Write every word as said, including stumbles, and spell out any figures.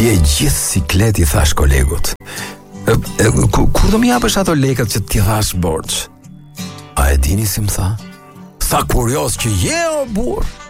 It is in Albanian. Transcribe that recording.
Ti e gjithë sikleti, thash kolegut. E, e, ku, kur do mi japësh ato lekët që ti thash borç? A e dini si më tha? Sa kurios që je o burr.